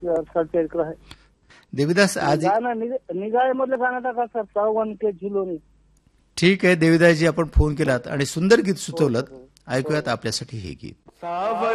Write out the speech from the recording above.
37 आहे. देवीदास आज गाणं निघाळे मधलं गाणं टाका सर, सावन के झुलोनी. ठीक आहे देवीदासजी, आपण फोन केलात आणि सुंदर गीत सुचवलं. ऐकूयात आपल्यासाठी हे गीत.